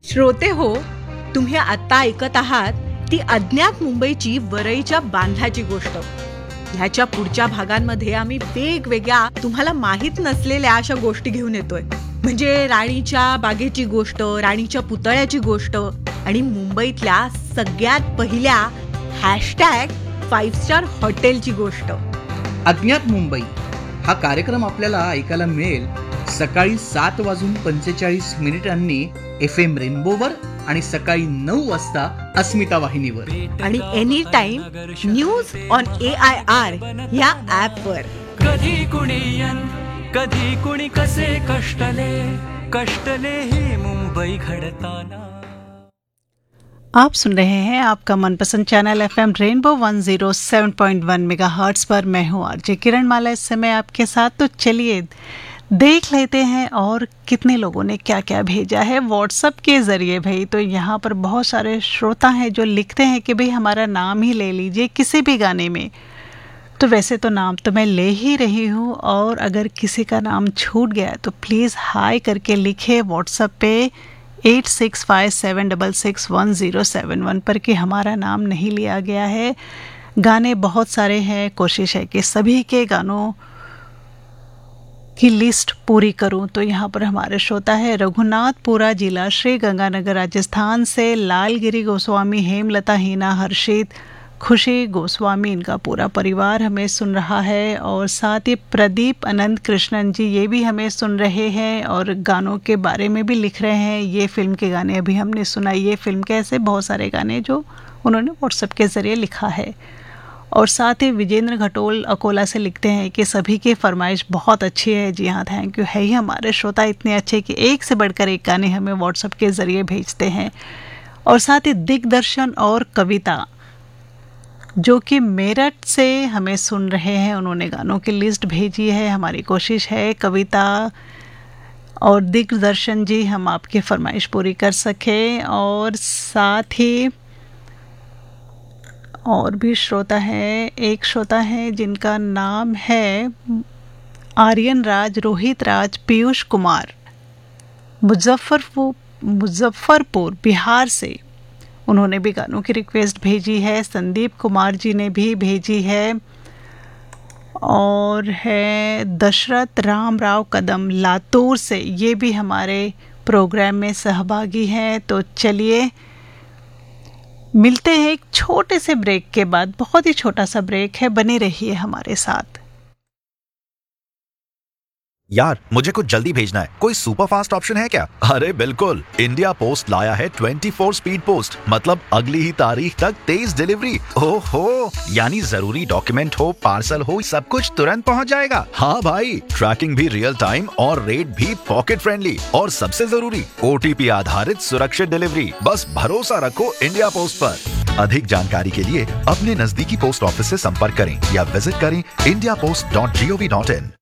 श्रोते हो, तुम्ही आता ऐकत आहात ती अज्ञात मुंबईची वरईच्या बांधाची गोष्ट. ह्याच्या पुढच्या भागांमध्ये आम्ही वेगवेगळ्या तुम्हाला माहित नसलेल्या अशा गोष्टी घेऊन येतोय. म्हणजे राणीच्या बागेची गोष्ट, राणीच्या पुतळ्याची गोष्ट आणि मुंबईतल्या सगळ्यात पहिल्या #5 स्टार हॉटेलची गोष्ट. अज्ञात मुंबई हा कार्यक्रम आपल्याला ऐकायला मिळेल सकाळी 7:45 FM रेनबोवर आणि सकाळी 9 वाजता अस्मिता वाहिनीवर आणि any time news on AIR या ऍपवर. कधी कुणी यन कधी कुणी कसे कष्टले ही मुंबई घडताना. आप सुन रहे हैं आपका मनपसंद चैनल FM रेनबो 107.1 मेगाहर्ट्ज पर. मैं हूँ आरजे किरण माला इस समय आपके साथ. तो चलिए देख लेते हैं और कितने लोगों ने क्या क्या भेजा है व्हाट्सएप के ज़रिए. भाई तो यहाँ पर बहुत सारे श्रोता हैं जो लिखते हैं कि भाई हमारा नाम ही ले लीजिए किसी भी गाने में. तो वैसे तो नाम तो मैं ले ही रही हूँ, और अगर किसी का नाम छूट गया तो प्लीज़ हाय करके लिखे व्हाट्सएप पे 8657661071 पर कि हमारा नाम नहीं लिया गया है. गाने बहुत सारे हैं, कोशिश है कि सभी के गानों की लिस्ट पूरी करूं. तो यहाँ पर हमारे श्रोता है रघुनाथपुरा जिला, श्री गंगानगर, राजस्थान से लालगिरी गोस्वामी, हेमलता, हीना, हर्षित, खुशी गोस्वामी, इनका पूरा परिवार हमें सुन रहा है. और साथ ही प्रदीप अनंत कृष्णन जी, ये भी हमें सुन रहे हैं और गानों के बारे में भी लिख रहे हैं. ये फिल्म के गाने अभी हमने सुना, ये फिल्म के ऐसे बहुत सारे गाने जो उन्होंने व्हाट्सएप के ज़रिए लिखा है. और साथ ही विजेंद्र घटोल अकोला से लिखते हैं कि सभी की फरमाइश बहुत अच्छी है. जी हाँ, थैंक यू. है ही हमारे श्रोता इतने अच्छे कि एक से बढ़कर एक गाने हमें व्हाट्सएप के ज़रिए भेजते हैं. और साथ ही दिग्दर्शन और कविता जो कि मेरठ से हमें सुन रहे हैं, उन्होंने गानों की लिस्ट भेजी है. हमारी कोशिश है कविता और दिग्दर्शन जी हम आपकी फरमाइश पूरी कर सकें. और साथ ही और भी श्रोता हैं, एक श्रोता हैं जिनका नाम है आर्यन राज, रोहित राज, पीयूष कुमार, मुजफ्फरपुर बिहार से. उन्होंने भी गानों की रिक्वेस्ट भेजी है. संदीप कुमार जी ने भी भेजी है. और है दशरथ राम राव कदम लातूर से, ये भी हमारे प्रोग्राम में सहभागी हैं. तो चलिए मिलते हैं एक छोटे से ब्रेक के बाद. बहुत ही छोटा सा ब्रेक है, बने रहिए हमारे साथ. यार मुझे कुछ जल्दी भेजना है, कोई सुपर फास्ट ऑप्शन है क्या? अरे बिल्कुल, इंडिया पोस्ट लाया है 24 स्पीड पोस्ट, मतलब अगली ही तारीख तक तेज डिलीवरी. ओहो, यानी जरूरी डॉक्यूमेंट हो, पार्सल हो, सब कुछ तुरंत पहुंच जाएगा. हाँ भाई, ट्रैकिंग भी रियल टाइम और रेट भी पॉकेट फ्रेंडली. और सबसे जरूरी OTP आधारित सुरक्षित डिलीवरी. बस भरोसा रखो इंडिया पोस्ट पर. अधिक जानकारी के लिए अपने नजदीकी पोस्ट ऑफिस से संपर्क करें या विजिट करें indiapost.gov.in.